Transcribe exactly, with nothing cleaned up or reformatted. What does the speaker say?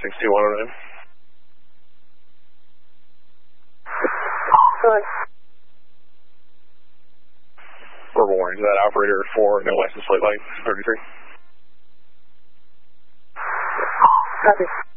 six two one oh nine. Good. Verbal warning to that operator for no license plate light thirty-three. Copy.